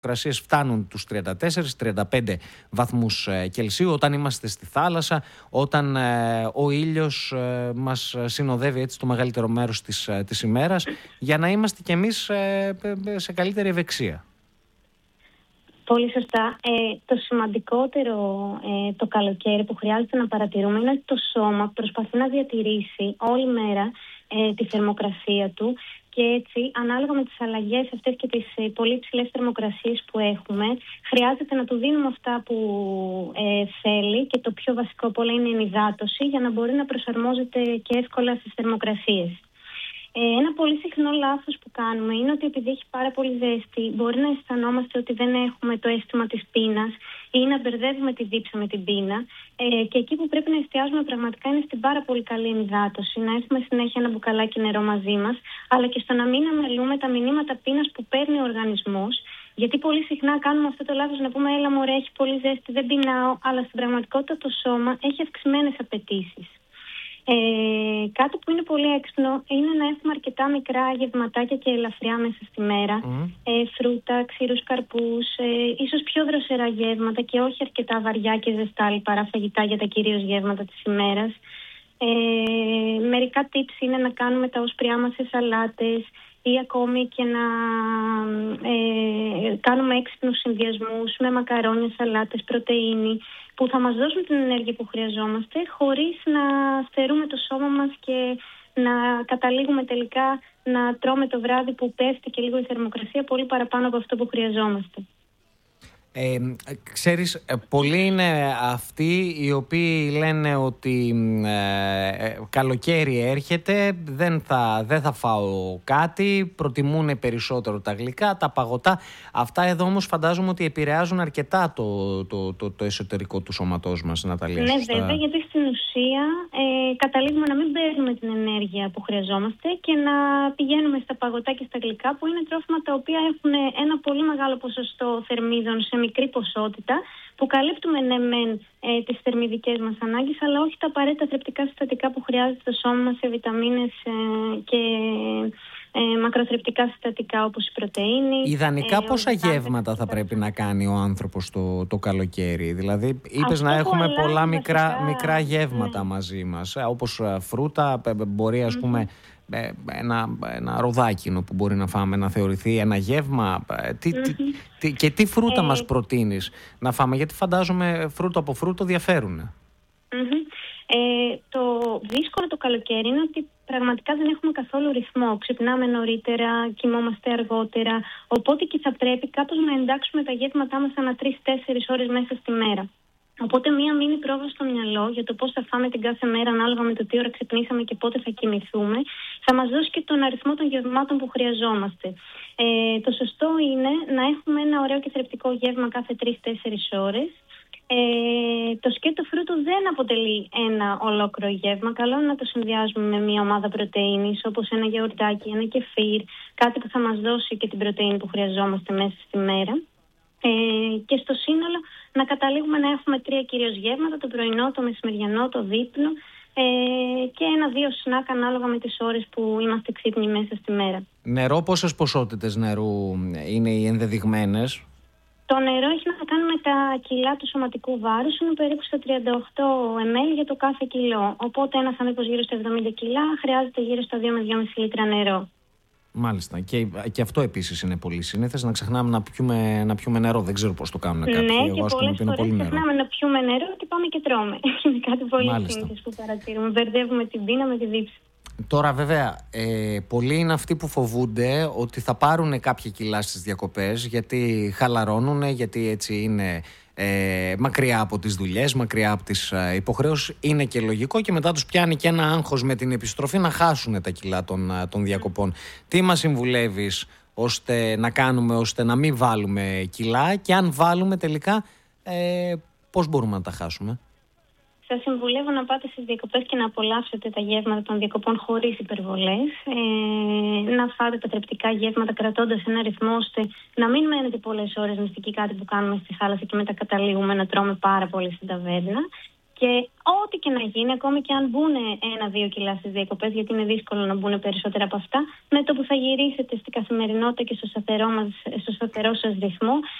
θερμοκρασίες φτάνουν τους 34-35 βαθμούς Κελσίου, όταν είμαστε στη θάλασσα, όταν ο ήλιος μας συνοδεύει έτσι το μεγαλύτερο μέρος της ημέρας, για να είμαστε κι εμείς σε καλύτερη ευεξία. Πολύ σωστά. Το σημαντικότερο το καλοκαίρι που χρειάζεται να παρατηρούμε είναι ότι το σώμα προσπαθεί να διατηρήσει όλη μέρα τη θερμοκρασία του, και έτσι ανάλογα με τις αλλαγές αυτές και τις πολύ ψηλές θερμοκρασίες που έχουμε, χρειάζεται να του δίνουμε αυτά που θέλει, και το πιο βασικό από όλα είναι η ενυδάτωση, για να μπορεί να προσαρμόζεται και εύκολα στις θερμοκρασίες. Ένα πολύ συχνό λάθος που κάνουμε είναι ότι επειδή έχει πάρα πολύ ζέστη, μπορεί να αισθανόμαστε ότι δεν έχουμε το αίσθημα της πείνας ή να μπερδεύουμε τη δίψα με την πείνα. Και εκεί που πρέπει να εστιάζουμε πραγματικά είναι στην πάρα πολύ καλή ενυδάτωση, να έχουμε συνέχεια ένα μπουκαλάκι νερό μαζί μας, αλλά και στο να μην αμελούμε τα μηνύματα πείνας που παίρνει ο οργανισμός. Γιατί πολύ συχνά κάνουμε αυτό το λάθος να πούμε: έλα μωρέ, έχει πολύ ζέστη, δεν πεινάω, αλλά στην πραγματικότητα το σώμα έχει αυξημένες απαιτήσεις. Κάτι που είναι πολύ έξυπνο είναι να έχουμε αρκετά μικρά γευματάκια και ελαφριά μέσα στη μέρα. Φρούτα, ξηρούς καρπούς, ίσως πιο δροσερά γεύματα και όχι αρκετά βαριά και ζεστά λιπαρά φαγητά για τα κυρίως γεύματα της ημέρας. Μερικά tips είναι να κάνουμε τα όσπριά μας σε σαλάτες, ή ακόμη και να κάνουμε έξυπνους συνδυασμούς με μακαρόνια, σαλάτες, πρωτεΐνη, που θα μας δώσουν την ενέργεια που χρειαζόμαστε, χωρίς να στερούμε το σώμα μας και να καταλήγουμε τελικά να τρώμε το βράδυ που πέφτει και λίγο η θερμοκρασία πολύ παραπάνω από αυτό που χρειαζόμαστε. Ξέρεις, πολλοί είναι αυτοί οι οποίοι λένε ότι καλοκαίρι έρχεται, δεν θα φάω κάτι, προτιμούν περισσότερο τα γλυκά, τα παγωτά. Αυτά εδώ όμως φαντάζομαι ότι επηρεάζουν αρκετά το εσωτερικό του σώματός μας, Ναταλία. Ναι, βέβαια, γιατί στην ουσία καταλήγουμε να μην παίρνουμε την ενέργεια που χρειαζόμαστε και να πηγαίνουμε στα παγωτά και στα γλυκά, που είναι τρόφιμα τα οποία έχουν ένα πολύ μεγάλο ποσοστό θερμίδων σε μικρή ποσότητα, που καλύπτουμε ναι μεν τις θερμιδικές μας ανάγκες, αλλά όχι τα απαραίτητα θρεπτικά συστατικά που χρειάζεται το σώμα μας, σε βιταμίνες και μακροθρεπτικά συστατικά όπως η πρωτεΐνη. Ιδανικά πόσα γεύματα θα πρέπει να κάνει ο άνθρωπος το καλοκαίρι? Δηλαδή είπες να έχουμε πολλά μικρά γεύματα μαζί μας, όπως φρούτα, μπορεί ας πούμε ένα ροδάκινο που μπορεί να φάμε να θεωρηθεί ένα γεύμα. Και τι φρούτα μας προτείνεις να φάμε? Γιατί φαντάζομαι φρούτο από φρούτο διαφέρουν. Το δύσκολο το καλοκαίρι είναι ότι πραγματικά δεν έχουμε καθόλου ρυθμό. Ξυπνάμε νωρίτερα, κοιμόμαστε αργότερα, οπότε και θα πρέπει κάπως να εντάξουμε τα γεύματά μας ανά 3-4 ώρες μέσα στη μέρα. Οπότε μία μίνι πρόβα στο μυαλό για το πώς θα φάμε την κάθε μέρα, ανάλογα με το τι ώρα ξυπνήσαμε και πότε θα κοιμηθούμε, θα μας δώσει και τον αριθμό των γευμάτων που χρειαζόμαστε. Το σωστό είναι να έχουμε ένα ωραίο και θρεπτικό γεύμα κάθε 3-4 ώρες. Το σκέτο φρούτου δεν αποτελεί ένα ολόκληρο γεύμα. Καλό είναι να το συνδυάζουμε με μια ομάδα πρωτεΐνης, όπως ένα γιαουρτάκι, ένα κεφίρ, κάτι που θα μας δώσει και την πρωτεΐνη που χρειαζόμαστε μέσα στη μέρα. Και στο σύνολο να καταλήγουμε να έχουμε 3 κυρίως γεύματα: το πρωινό, το μεσημεριανό, το δείπνο, και 1-2 σνακ ανάλογα με τις ώρες που είμαστε ξύπνοι μέσα στη μέρα. Νερό, πόσες ποσότητες νερού είναι οι ενδεδειγμένες? Το νερό έχει να κάνει με τα κιλά του σωματικού βάρους, είναι περίπου στα 38 ml για το κάθε κιλό. Οπότε ένας άνθρωπος γύρω στα 70 κιλά χρειάζεται γύρω στα 2 με 2,5 λίτρα νερό. Μάλιστα. Και αυτό επίσης είναι πολύ σύνηθες, να ξεχνάμε να πιούμε νερό. Δεν ξέρω πώς το κάνουν κάποιοι. Ναι, και πολλές φορές ξεχνάμε να πιούμε νερό και πάμε και τρώμε. Είναι κάτι πολύ σύνηθες που παρατηρούμε. Μπερδεύουμε την πείνα με τη δίψα. Τώρα βέβαια, πολλοί είναι αυτοί που φοβούνται ότι θα πάρουν κάποια κιλά στις διακοπές, γιατί χαλαρώνουν, γιατί έτσι είναι μακριά από τις δουλειές, μακριά από τις υποχρεώσεις. Είναι και λογικό, και μετά τους πιάνει και ένα άγχος με την επιστροφή να χάσουν τα κιλά των διακοπών. Τι μας συμβουλεύεις ώστε να κάνουμε, ώστε να μην βάλουμε κιλά, και αν βάλουμε τελικά πώς μπορούμε να τα χάσουμε? Σας συμβουλεύω να πάτε στις διακοπές και να απολαύσετε τα γεύματα των διακοπών χωρίς υπερβολές. Να φάτε τα θρεπτικά γεύματα κρατώντας ένα ρυθμό, ώστε να μην μένετε πολλές ώρες μυστικοί, κάτι που κάνουμε στη θάλασσα και μετά καταλήγουμε να τρώμε πάρα πολύ στην ταβέρνα. Και ό,τι και να γίνει, ακόμη και αν μπουν 1-2 κιλά στις διακοπές, γιατί είναι δύσκολο να μπουν περισσότερα από αυτά, με το που θα γυρίσετε στην καθημερινότητα και στο σταθερό σας ρυθμό,